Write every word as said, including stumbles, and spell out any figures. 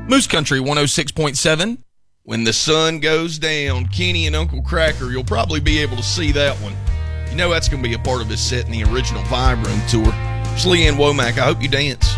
Moose Country one oh six point seven. When the Sun Goes Down, Kenny and Uncle Cracker. You'll probably be able to see that one. You know that's going to be a part of his set in the original Vibe Room tour. It's Lee Ann Womack. I hope you dance.